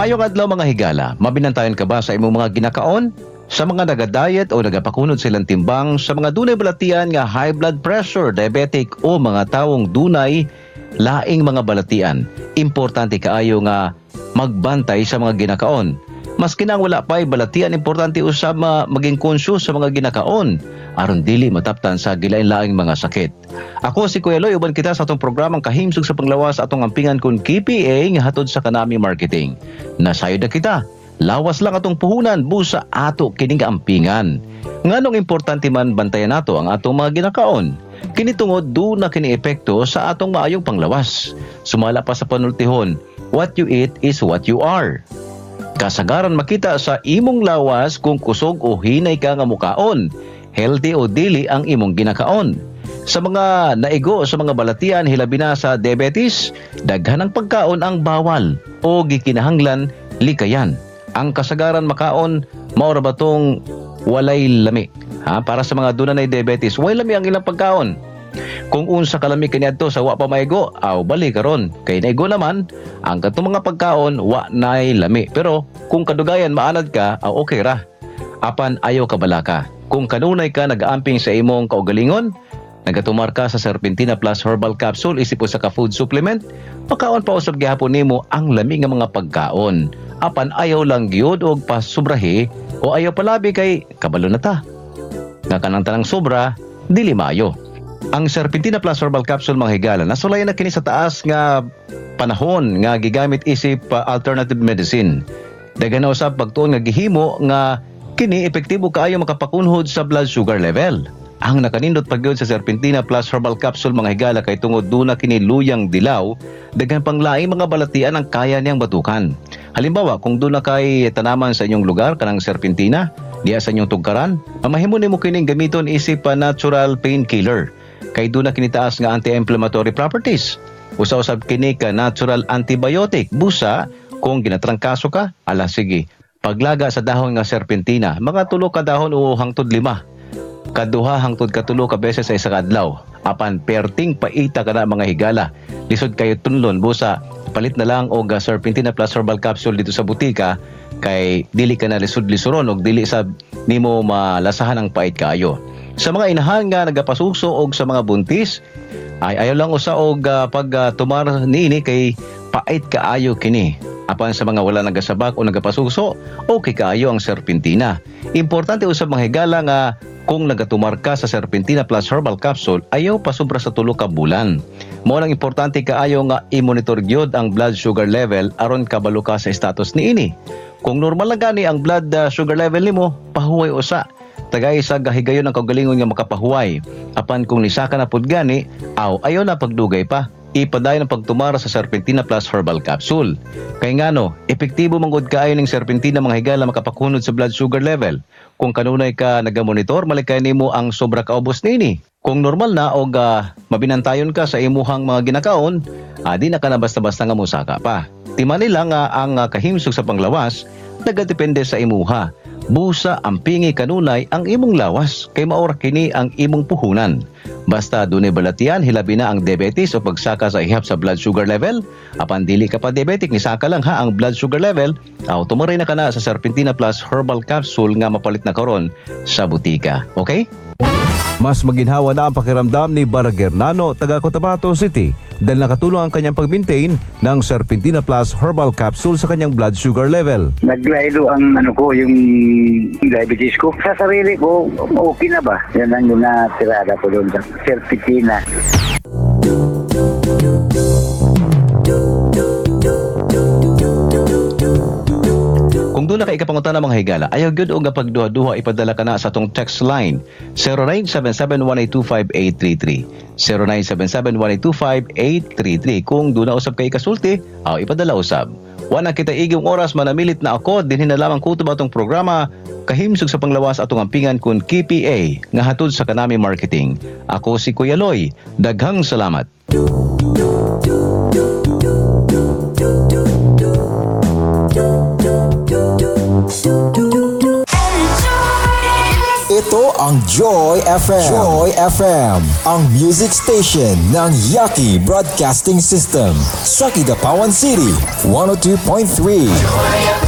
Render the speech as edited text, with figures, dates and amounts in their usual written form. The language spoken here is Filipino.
Maayong adlaw mga higala, mabinantayan ka ba sa imong mga ginakaon? Sa mga naga-diet o nagapakunod silang timbang, sa mga dunay balatian nga high blood pressure, diabetic o mga tawong dunay laing mga balatian, importante kaayo nga magbantay sa mga ginakaon. Maski nang wala pa'y balatian, importante usab maging conscious sa mga ginakaon aron dili mataptan sa gilain-laing mga sakit. Ako si Kuya Loy, uban kita sa atong programang kahimsog sa panglawas sa atong ampingan kun KPA nga hatod sa Kanami Marketing. Nasayod na kita. Lawas lang atong puhunan busa ato kining ampingan. Nganong importante man bantayan nato ang atong mga ginakaon? Kini tungod do na kini epekto sa atong maayong panglawas. Sumala pa sa panultihon, what you eat is what you are. Kasagaran makita sa imong lawas kung kusog o hinay ka nga mukaon, healthy o dili ang imong ginakaon. Sa mga naigo sa mga balatian hilabi na sa diabetes, daghan ang pagkaon ang bawal o gikinahanglan likayan. Ang kasagaran makaon mao ra batong walay lami. Para sa mga dunay diabetes, walay lami ang ilang pagkaon. Kung unsa kalami kaniadto sa wa pa maigo, aw bali karon. Kay naigo naman, ang katong mga pagkaon wa nay lami. Pero kung kadugayan maanad ka, aw okay ra. Apan ayo ka balaka. Kung kanunay ka nagaamping sa imong kaugalingon, nagatumar ka sa Serpentina Plus Herbal Capsule isip sa ka food supplement, pagkaon pa usab gihapon nimo ang lami nga mga pagkaon. Apan ayaw lang gyud og pasubrahi o ayaw palabi kay kabalo na ta. Nga kanang tanang sobra, dili maayo. Ang Serpentina Plus Herbal Capsule mga higala, nasulayan na kini sa taas nga panahon nga gigamit isip alternative medicine. Dagan na usab pagtuon nga gihimo nga kini epektibo kaayo makapakunhod sa blood sugar level. Ang nakanindot pagyud sa Serpentina Plus Herbal Capsule mga higala kay tungod duna kini luyang dilaw, daghan pang laing mga balatian ang kaya niyang batukan. Halimbawa, kung duna kay tanaman sa inyong lugar kanang Serpentina, diya sa inyong tugkaran, ang mahimo nimo kining gamiton isip natural painkiller. Kay duna kini taas nga anti-inflammatory properties. Usa-usab kini ka natural antibiotic. Busa kung ginatrangkaso ka, ala sige, paglaga sa dahon nga serpentina, mga 3 ka dahon o hangtod 5. Kaduha hangtod ka 3 ka beses sa isa ka adlaw. Apan perting paita ka na mga higala. Lisod kayo tunlon, busa palit na lang og Serpentina Plus Herbal Capsule dito sa butika kay dili ka na lisod-lisuron og dili sa nimo malasahan ang pait kaayo. Sa mga inahan nga nagapasuso og sa mga buntis, ay ayaw lang usa og pag tumar niini kay pait kaayo kini. Apan sa mga wala nagasabak o nagapasuso, okay kaayo ang Serpentina. Importante usab mga higala nga kung nagatumar ka sa Serpentina Plus Herbal Capsule, ayaw pa sobra sa 3 ka bulan. Mao nang importante kaayo nga i-monitor gyud ang blood sugar level aron kabalo ka sa status niini. Kung normal lang gani ang blood sugar level nimo, pahuway usa. Tagay sa gahigayon ang kaugalingon nga makapahuway. Apan kung nisaka na pud gani, ayaw na pagdugay pa. Ipadayon ang pagtumara sa Serpentina Plus Herbal Capsule. Kay ngano, epektibo manggod kaayo ning Serpentina mga higala makapakunod sa blood sugar level. Kung kanunay ka nagamonitor, malikay nimo ang sobra kaubos nini. Kung normal na og mabinantayon ka sa imuhang mga ginakaon, di na ka na basta-basta nga musaka pa. Timan nila nga ang kahimsog sa panglawas, nagadepende sa imuha. Busa ampingi kanunay ang imong lawas kay maura kini ang imong puhunan. Basta dunay balatian hilabi na ang diabetes o pagsaka sa ihap sa blood sugar level, apan dili ka pa diabetic ni saka lang ang blood sugar level, tumaray na ka na sa Serpentina Plus Herbal Capsule nga mapalit na karon sa butika. Okay? Mas maginhawa na ang pakiramdam ni Baragernano, taga Cotabato City, dahil nakatulong ang kanyang pag-maintain ng Serpentina Plus Herbal Capsule sa kanyang blood sugar level. Naglaylo ang yung diabetes ko. Sa sarili ko, okay na ba? Yan ang yung natirada ko doon sa Serpentina. Kung doon na kay ikapangutan ng mga higala, ayaw gyud og pagduha-duha ipadala ka na sa atong text line 0977-182-5833 0977-182-5833. Kung doon na usab kay kasulti, ipadala usab. Wana kita igong oras manamilit na ako dinhi na lamang kutob atong programa kahimsog sa panglawas atong ampingan kun KPA nga hatod sa Kanami Marketing. Ako si Kuya Loy. Daghang salamat. Ito ang ang Joy FM. Joy FM, ang music station ng Yaki Broadcasting System sa Kidapawan City. 102.3